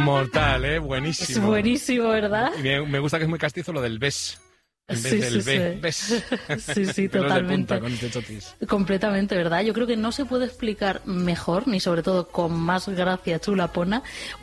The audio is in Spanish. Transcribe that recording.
Mortal, buenísimo. Es buenísimo, ¿verdad? Y me gusta que es muy castizo lo del ves. En vez del B, ¿ves? Sí, totalmente. De punta con este chotis. Completamente, ¿verdad? Yo creo que no se puede explicar mejor, ni sobre todo con más gracia chulapona,